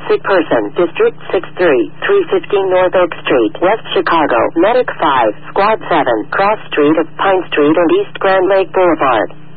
Sick person, District 63, 315 North Oak Street, West Chicago, Medic 5, Squad 7, Cross Street of Pine Street and East Grand Lake Boulevard.